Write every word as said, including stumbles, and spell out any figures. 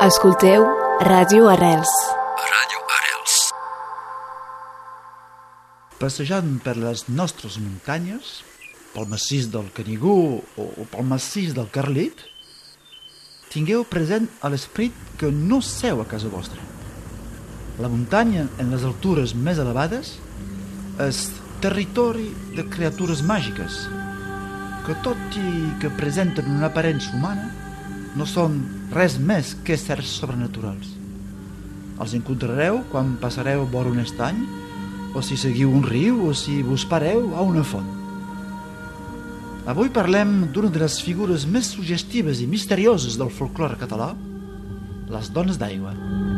Escolteu Ràdio Arrels. Ràdio Arrels. Passejant per les nostres muntanyes, pel massís del Canigó o pel massís del Carlit, tingueu present a l'esperit que no seu a casa vostra. La muntanya, en les altures més elevades, és territori de criatures màgiques, que tot i que presenten una aparença humana, no són res més que éssers sobrenaturals. Els encontrareu quan passareu vora un estany, o si seguiu un riu, o si vos pareu a una font. Avui parlem d'una de les figures més suggestives i misterioses del folklore català, les dones d'aigua.